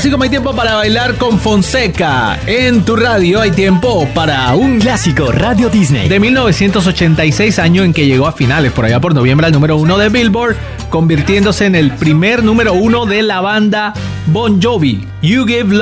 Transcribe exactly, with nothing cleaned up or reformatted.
así como hay tiempo para bailar con Fonseca. En tu radio hay tiempo para un clásico Radio Disney de mil novecientos ochenta y seis, año en que llegó a finales, por allá por noviembre, al número uno de Billboard, convirtiéndose en el primer número uno de la banda Bon Jovi. You Give